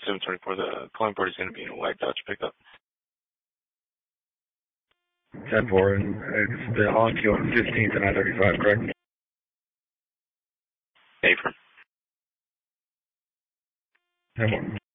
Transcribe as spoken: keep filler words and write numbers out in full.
seven twenty-four, the calling party is going to be in a white Dodge pickup. ten four, and it's the Honky on fifteenth and I thirty-five, correct? Apron. ten one.